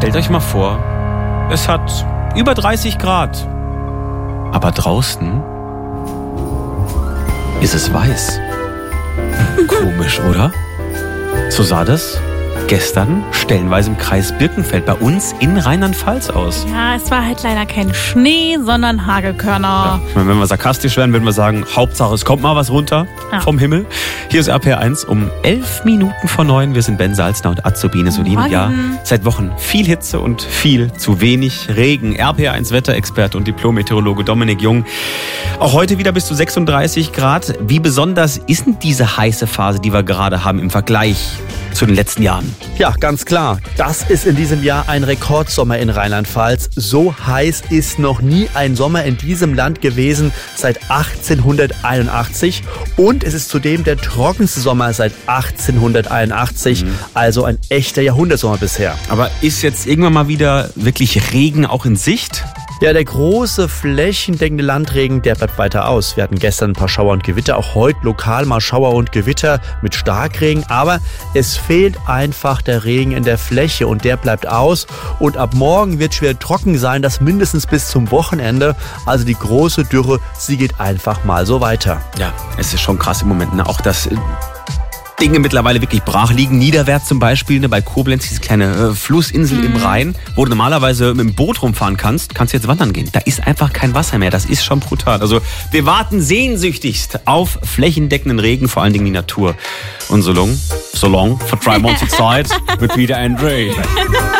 stellt euch mal vor, es hat über 30 Grad. Aber draußen ist es weiß. Komisch, oder? So sah das gestern stellenweise im Kreis Birkenfeld bei uns in Rheinland-Pfalz aus. Ja, es war halt leider kein Schnee, sondern Hagelkörner. Ja, wenn wir sarkastisch wären, würden wir sagen, Hauptsache es kommt mal was runter vom Himmel. Hier ist RPR1 um 11 Minuten vor 9. Wir sind Ben Salzner und Azubine Solin. Ja, seit Wochen viel Hitze und viel zu wenig Regen. RPR1 Wetterexperte und Diplom-Meteorologe Dominik Jung. Auch heute wieder bis zu 36 Grad. Wie besonders ist denn diese heiße Phase, die wir gerade haben im Vergleich zu den letzten Jahren? Ja, ganz klar. Das ist in diesem Jahr ein Rekordsommer in Rheinland-Pfalz. So heiß ist noch nie ein Sommer in diesem Land gewesen seit 1881. Und es ist zudem der trockenste Sommer seit 1881. Also ein echter Jahrhundertsommer bisher. Aber ist jetzt irgendwann mal wieder wirklich Regen auch in Sicht? Ja, der große flächendeckende Landregen, der bleibt weiter aus. Wir hatten gestern ein paar Schauer und Gewitter, auch heute lokal mal Schauer und Gewitter mit Starkregen. Aber es fehlt einfach der Regen in der Fläche und der bleibt aus. Und ab morgen wird es wieder trocken sein, das mindestens bis zum Wochenende. Also die große Dürre, sie geht einfach mal so weiter. Ja, es ist schon krass im Moment, ne? Auch das Dinge mittlerweile wirklich brach liegen. Niederwärts zum Beispiel, ne, bei Koblenz, diese kleine Flussinsel im Rhein, wo du normalerweise mit dem Boot rumfahren kannst du jetzt wandern gehen. Da ist einfach kein Wasser mehr. Das ist schon brutal. Also wir warten sehnsüchtigst auf flächendeckenden Regen, vor allen Dingen die Natur. Und so long for 3 months Zeit mit Peter Andre.